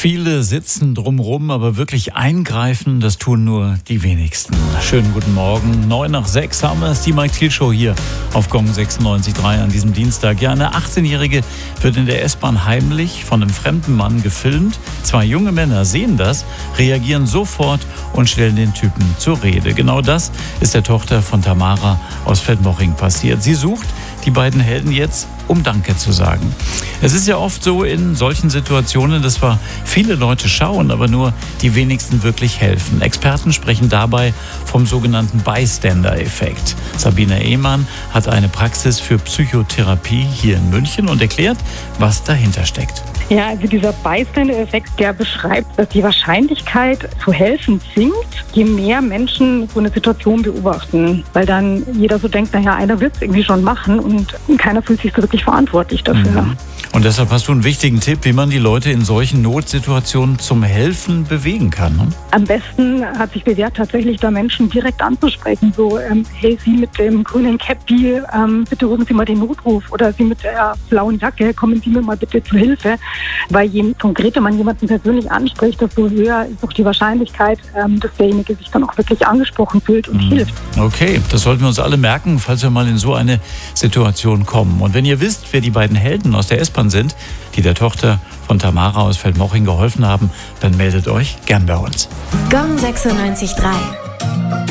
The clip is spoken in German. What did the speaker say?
Viele sitzen drumrum, aber wirklich eingreifen, das tun nur die wenigsten. Schönen guten Morgen. 6:09 haben wir es, die Mike Thiel Show hier auf Gong 96.3 an diesem Dienstag. Ja, eine 18-Jährige wird in der S-Bahn heimlich von einem fremden Mann gefilmt. 2 junge Männer sehen das, reagieren sofort und stellen den Typen zur Rede. Genau das ist der Tochter von Tamara aus Feldmoching passiert. Sie sucht die beiden Helden jetzt, um Danke zu sagen. Es ist ja oft so in solchen Situationen, dass zwar viele Leute schauen, aber nur die wenigsten wirklich helfen. Experten sprechen dabei vom sogenannten Bystander-Effekt. Sabine Ehmann hat eine Praxis für Psychotherapie hier in München und erklärt, was dahinter steckt. Ja, also dieser Bystander-Effekt, der beschreibt, dass die Wahrscheinlichkeit zu helfen sinkt, je mehr Menschen so eine Situation beobachten. Weil dann jeder so denkt, naja, einer wird es irgendwie schon machen und keiner fühlt sich so wirklich verantwortlich dafür. Und deshalb hast du einen wichtigen Tipp, wie man die Leute in solchen Notsituationen zum Helfen bewegen kann. Ne? Am besten hat sich bewährt, tatsächlich da Menschen direkt anzusprechen. So, hey, Sie mit dem grünen Käppi, bitte rufen Sie mal den Notruf. Oder Sie mit der blauen Jacke, kommen Sie mir mal bitte zu Hilfe. Weil je konkreter man jemanden persönlich anspricht, desto höher ist auch die Wahrscheinlichkeit, dass derjenige sich dann auch wirklich angesprochen fühlt und hilft. Okay, das sollten wir uns alle merken, falls wir mal in so eine Situation kommen. Und wenn ihr wisst, wer die beiden Helden aus der S-Bahn sind, die der Tochter von Tamara aus Feldmoching geholfen haben, dann meldet euch gern bei uns. Gong 96.3